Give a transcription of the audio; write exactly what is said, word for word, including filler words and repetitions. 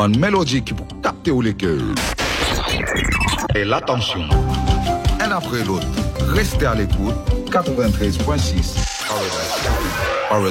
une mélodie qui peut capter les cœurs. Et l'attention. Un après l'autre. Restez à l'écoute. quatre-vingt-treize point six. Paradise.